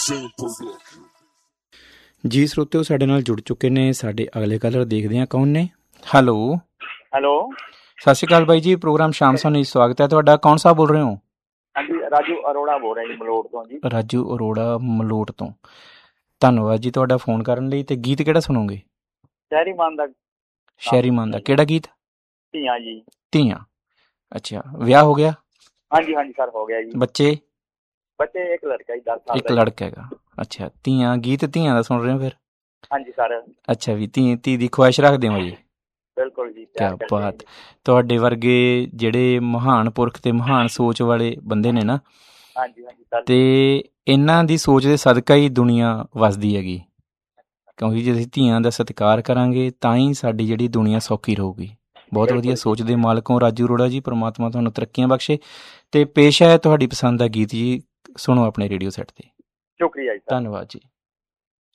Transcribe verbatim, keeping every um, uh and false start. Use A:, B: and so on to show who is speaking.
A: ਜੀ ਸਰੋਤਿਓ, ਸਾਡੇ ਨਾਲ ਜੁੜ ਚੁੱਕੇ ਨੇ ਸਾਡੇ ਅਗਲੇ ਕਲਰ। ਦੇਖਦੇ ਹਾਂ ਕੌਣ ਨੇ। ਹੈਲੋ
B: ਹੈਲੋ,
A: ਸਤਿ ਸ਼੍ਰੀ ਅਕਾਲ ਬਾਈ ਜੀ। ਪ੍ਰੋਗਰਾਮ ਸ਼ਾਮ ਸਾਨੂੰ ਸਵਾਗਤ ਹੈ ਤੁਹਾਡਾ। ਕੌਣ ਸਾਹਿਬ ਬੋਲ ਰਹੇ ਹੋ?
B: ਹਾਂਜੀ, ਰਾਜੂ ਅਰੋੜਾ ਬੋਲ ਰਿਹਾ ਜੀ, ਮਲੋਟ ਤੋਂ ਜੀ।
A: ਰਾਜੂ ਅਰੋੜਾ ਮਲੋਟ ਤੋਂ, ਧੰਨਵਾਦ ਜੀ ਤੁਹਾਡਾ ਫੋਨ ਕਰਨ ਲਈ। ਤੇ ਗੀਤ ਕਿਹੜਾ ਸੁਣੋਗੇ?
B: ਸ਼ਹਿਰੀ ਮਾਨ ਦਾ।
A: ਸ਼ਹਿਰੀ ਮਾਨ ਦਾ ਕਿਹੜਾ ਗੀਤ?
B: ਧੀਆਂ ਜੀ।
A: ਧੀਆਂ। ਅੱਛਾ, ਵਿਆਹ ਹੋ ਗਿਆ?
B: ਹਾਂਜੀ ਹਾਂਜੀ ਸਰ, ਹੋ ਗਿਆ ਜੀ।
A: ਬੱਚੇ?
B: ਬੱਚੇ ਇੱਕ ਲੜਕਾ ਜੀ, ਦਸ ਸਾਲ ਦਾ।
A: ਇੱਕ ਲੜਕਾ ਹੈਗਾ। ਅੱਛਾ, ਧੀਆਂ ਗੀਤ ਧੀਆਂ ਦਾ ਸੁਣ ਰਹੇ ਹੋ ਫਿਰ?
B: ਹਾਂਜੀ ਸਰ।
A: ਅੱਛਾ ਵੀ ਧੀ ਧੀ ਦੀ ਖੁਆਇਸ਼ ਰੱਖਦੇ ਹੋ ਜੀ?
B: ਬਿਲਕੁਲ ਜੀ।
A: ਕਿਆ ਬਾਤ। ਤੁਹਾਡੇ ਵਰਗੇ ਜਿਹੜੇ ਮਹਾਨ ਪੁਰਖ ਤੇ ਮਹਾਨ ਸੋਚ ਵਾਲੇ ਬੰਦੇ ਨੇ ਨਾ,
B: ਹਾਂਜੀ ਹਾਂਜੀ ਸਰ,
A: ਤੇ ਇਹਨਾਂ ਦੀ ਸੋਚ ਦੇ ਸਦਕਾ ਹੀ ਦੁਨੀਆ ਵਸਦੀ ਹੈਗੀ। ਕਿਉਂਕਿ ਜੇ ਅਸੀਂ ਧੀਆਂ ਦਾ ਸਤਿਕਾਰ ਕਰਾਂਗੇ ਤਾਂ ਹੀ ਸਾਡੀ ਜਿਹੜੀ ਦੁਨੀਆ ਸੌਖੀ ਰਹੂਗੀ। ਬਹੁਤ ਵਧੀਆ ਸੋਚ ਦੇ ਮਾਲਕ ਹੋ ਰਾਜੂ ਅਰੋੜਾ ਜੀ। ਪਰਮਾਤਮਾ ਤੁਹਾਨੂੰ ਤਰੱਕੀਆਂ ਬਖਸ਼ੇ। ਤੇ ਪੇਸ਼ ਹੈ ਤੁਹਾਡੀ ਪਸੰਦ ਦਾ ਗੀਤ ਜੀ, ਸੁਣੋ ਆਪਣੇ ਰੇਡੀਓ ਸੈੱਟ ਤੇ।
B: ਸ਼ੁਕਰੀਆ ਜੀ,
A: ਧੰਨਵਾਦ ਜੀ।